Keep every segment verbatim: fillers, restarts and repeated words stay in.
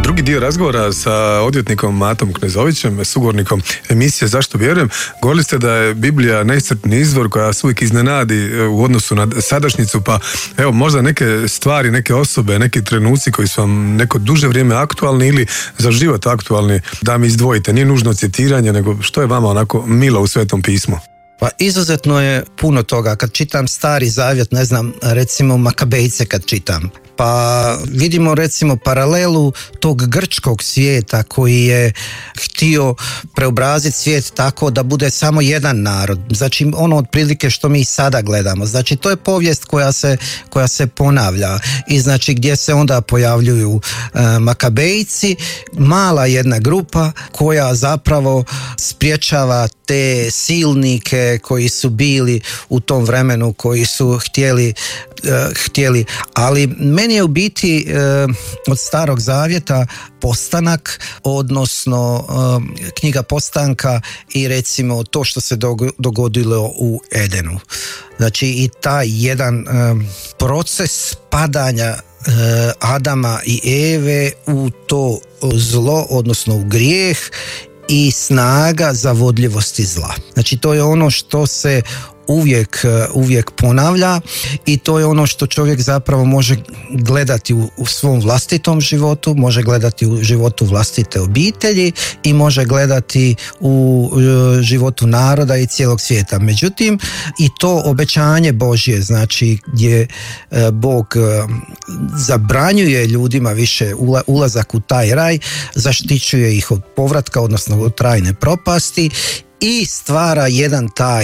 drugi dio razgovora sa odvjetnikom Matom Knezovićem, sugovornikom emisije Zašto vjerujem. Govorili ste da je Biblija neiscrpni izvor koja se uvijek iznenadi u odnosu na sadašnjicu, pa evo možda neke stvari, neke osobe, neki trenuci koji su vam neko duže vrijeme aktualni ili za život aktualni, da mi izdvojite. Nije nužno citiranje, nego što je vama onako milo u Svetom pismu? Pa izuzetno je puno toga. Kad čitam Stari zavjet, ne znam, recimo Makabejce kad čitam, pa vidimo recimo paralelu tog grčkog svijeta koji je htio preobraziti svijet tako da bude samo jedan narod. Znači ono otprilike što mi sada gledamo. Znači to je povijest koja se, koja se ponavlja i znači gdje se onda pojavljuju e, Makabejci, mala jedna grupa koja zapravo sprječava te silnike koji su bili u tom vremenu, koji su htjeli, uh, htjeli. Ali meni je u biti uh, od Starog zavjeta Postanak, odnosno uh, knjiga Postanka i recimo to što se dogodilo u Edenu. Znači i taj jedan uh, proces padanja uh, Adama i Eve u to zlo, odnosno u grijeh i snaga zavodljivosti zla. Znači to je ono što se uvijek, uvijek ponavlja i to je ono što čovjek zapravo može gledati u, u svom vlastitom životu, može gledati u životu vlastite obitelji i može gledati u e, životu naroda i cijelog svijeta. Međutim, i to obećanje Božje, znači gdje e, Bog e, zabranjuje ljudima više ula, ulazak u taj raj, zaštićuje ih od povratka, odnosno od trajne propasti i stvara jedan taj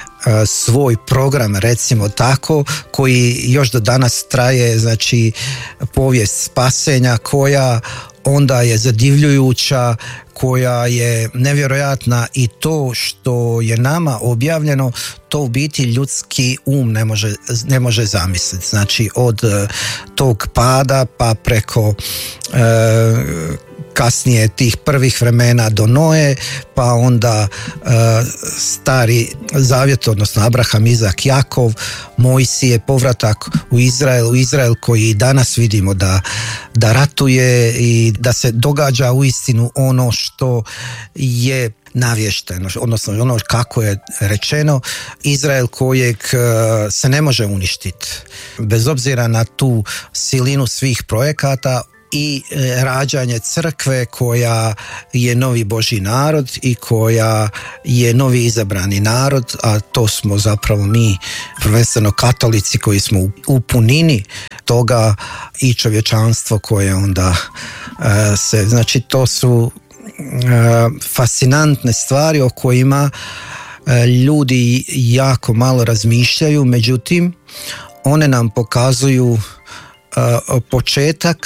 svoj program, recimo tako, koji još do danas traje, znači povijest spasenja koja onda je zadivljujuća, koja je nevjerojatna i to što je nama objavljeno, to u biti ljudski um ne može, ne može zamisliti. Znači od tog pada pa preko e, kasnije tih prvih vremena do Noe, pa onda e, Stari zavjet, odnosno Abraham, Izak, Jakov, Mojsije, povratak u Izrael, u Izrael koji danas vidimo da, da ratuje i da se događa uistinu ono što je navješteno, odnosno ono kako je rečeno, Izrael kojeg se ne može uništiti bez obzira na tu silinu svih projekata i rađanje crkve koja je novi Božji narod i koja je novi izabrani narod, a to smo zapravo mi, prvenstveno katolici koji smo u punini toga i čovječanstvo koje onda se, znači to su fascinantne stvari o kojima ljudi jako malo razmišljaju, međutim one nam pokazuju početak,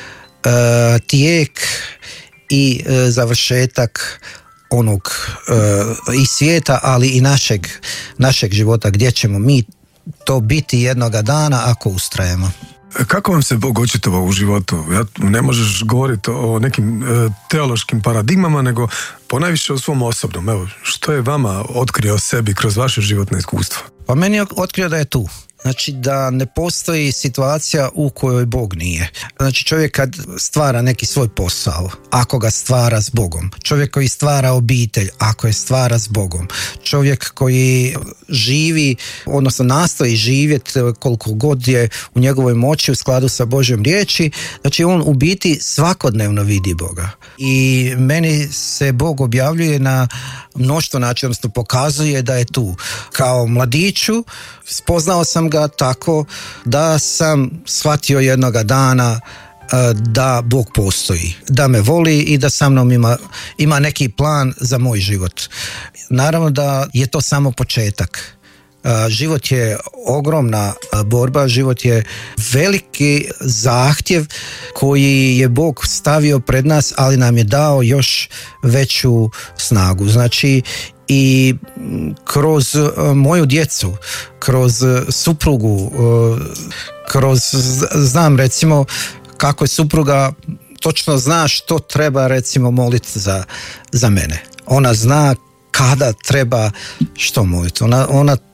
tijek i završetak onog i svijeta, ali i našeg, našeg života, gdje ćemo mi to biti jednoga dana ako ustrajemo. Kako vam se Bog očitovao u životu? Ja, ne možeš govoriti o nekim e, teološkim paradigmama, nego ponajviše o svom osobnom. Evo, što je vama otkrio o sebi kroz vaše životno iskustvo? Pa meni je otkrio da je tu. Znači da ne postoji situacija u kojoj Bog nije. Znači čovjek kad stvara neki svoj posao, ako ga stvara s Bogom. Čovjek koji stvara obitelj, ako je stvara s Bogom. Čovjek koji živi, odnosno nastoji živjeti koliko god je u njegovoj moći u skladu sa Božjom riječi, znači on u biti svakodnevno vidi Boga. I meni se Bog objavljuje na mnoštvo načina, odnosno pokazuje da je tu. Kao mladiću spoznao sam ga tako da sam shvatio jednoga dana da Bog postoji, da me voli i da sa mnom ima, ima neki plan za moj život. Naravno da je to samo početak. Život je ogromna borba, život je veliki zahtjev koji je Bog stavio pred nas, ali nam je dao još veću snagu. Znači i kroz moju djecu, kroz suprugu, kroz, znam recimo kako je supruga točno zna što treba recimo moliti za, za mene. Ona zna kada treba što moliti. Ona, ona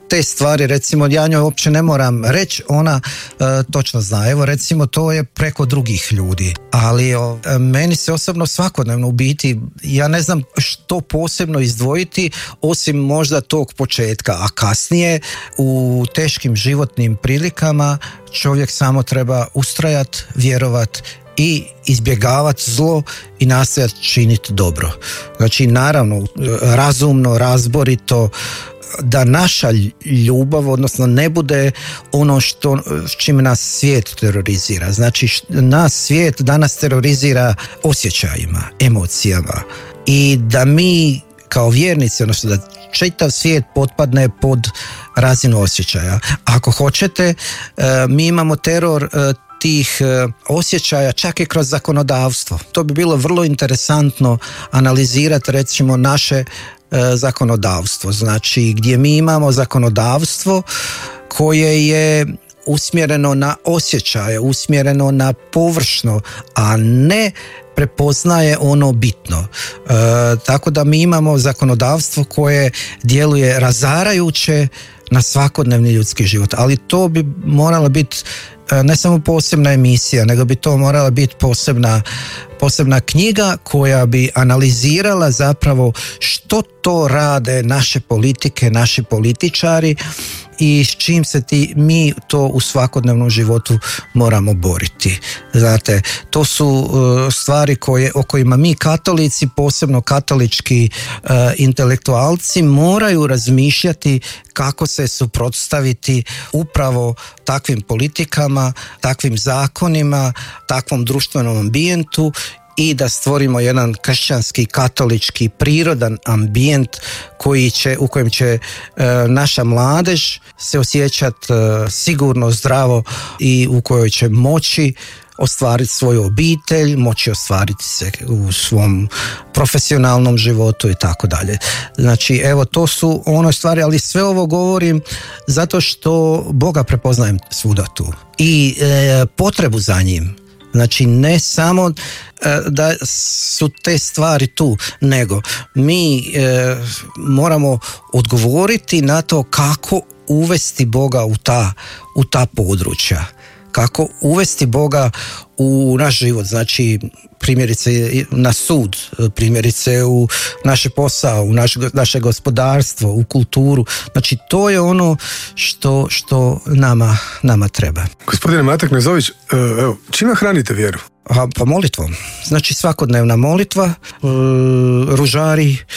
te stvari, recimo ja njoj uopće ne moram reći, ona e, točno zna, evo recimo to je preko drugih ljudi, ali o, e, meni se osobno svakodnevno u biti, ja ne znam što posebno izdvojiti osim možda tog početka, a kasnije u teškim životnim prilikama čovjek samo treba ustrajat, vjerovat i izbjegavati zlo i nastojati činiti dobro. Znači naravno razumno, razborito, da naša ljubav, odnosno ne bude ono što, čime nas svijet terorizira. Znači nas svijet danas terorizira osjećajima, emocijama i da mi kao vjernici, odnosno da čitav svijet potpadne pod razinu osjećaja. Ako hoćete, mi imamo teror tih osjećaja čak i kroz zakonodavstvo. To bi bilo vrlo interesantno analizirati recimo naše zakonodavstvo. Znači gdje mi imamo zakonodavstvo koje je usmjereno na osjećaje, usmjereno na površno, a ne prepoznaje ono bitno. E, tako da mi imamo zakonodavstvo koje djeluje razarajuće na svakodnevni ljudski život, ali to bi morala biti ne samo posebna emisija, nego bi to morala biti posebna, posebna knjiga koja bi analizirala zapravo što to rade naše politike, naši političari i s čim se ti, mi to u svakodnevnom životu moramo boriti. Znate, to su uh, stvari koje, o kojima mi katolici, posebno katolički uh, intelektualci moraju razmišljati kako se suprotstaviti upravo takvim politikama, takvim zakonima, takvom društvenom ambijentu i da stvorimo jedan kršćanski, katolički, prirodan ambijent koji će, u kojem će e, naša mladež se osjećati e, sigurno, zdravo i u kojoj će moći ostvariti svoju obitelj, moći ostvariti se u svom profesionalnom životu i tako dalje. Znači, evo, to su ono stvari, ali sve ovo govorim zato što Boga prepoznajem svuda tu i e, potrebu za njim. Znači ne samo e, da su te stvari tu, nego mi e, moramo odgovoriti na to kako uvesti Boga u ta, u ta područja. Kako uvesti Boga u naš život, znači primjerice na sud, primjerice u naš posao, u naš, naše gospodarstvo, u kulturu. Znači to je ono što, što nama, nama treba. Gospodine Mate Knezović, evo, čime hranite vjeru? A, pa molitvom. Znači svakodnevna molitva, e, ružari e,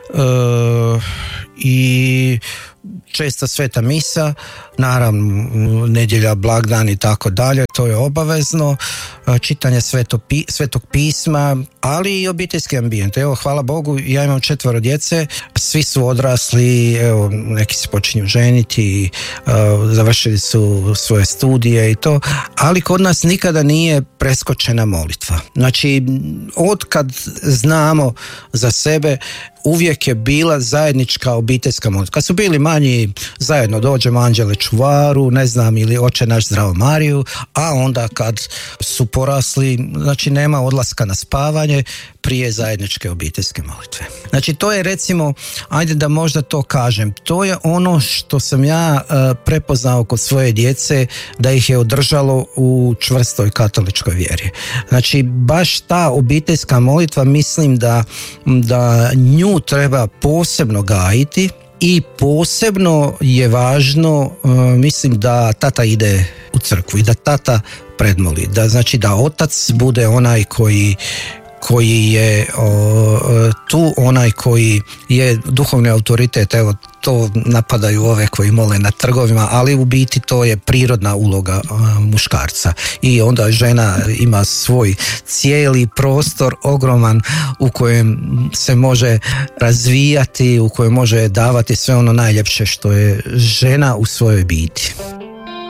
i česta sveta misa, naravno nedjelja, blagdan i tako dalje, to je obavezno, čitanje sveto, svetog pisma, ali i obiteljski ambijent. Evo, hvala Bogu, ja imam četvoro djece, svi su odrasli, evo, neki se počinju ženiti, uh, završili su svoje studije i to, ali kod nas nikada nije preskočena molitva. Znači, od kad znamo za sebe, uvijek je bila zajednička obiteljska molitva. Kad su bili manji, zajedno dođemo Anđele čuvaru, ne znam, ili Oče naš zdravo Mariju, a onda kad su porasli, znači nema odlaska na spavanje prije zajedničke obiteljske molitve. Znači to je recimo, ajde da možda to kažem, to je ono što sam ja uh, prepoznao kod svoje djece, da ih je održalo u čvrstoj katoličkoj vjeri. Znači baš ta obiteljska molitva, mislim da, da nju treba posebno gajiti i posebno je važno, uh, mislim da tata ide u crkvu i da tata predmoli, da znači da otac bude onaj koji koji je o, tu, onaj koji je duhovni autoritet. Evo, to napadaju ove koji mole na trgovima, ali u biti to je prirodna uloga a, muškarca i onda žena ima svoj cijeli prostor ogroman u kojem se može razvijati, u kojem može davati sve ono najljepše što je žena u svojoj biti.